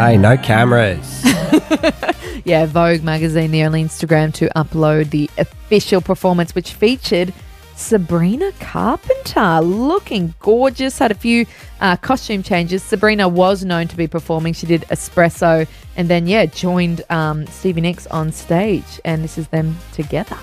Hey, no cameras. Yeah, Vogue magazine, the only Instagram to upload the official performance, which featured Sabrina Carpenter looking gorgeous, had a few costume changes. Sabrina was known to be performing. She did Espresso and then, joined Stevie Nicks on stage. And this is them together.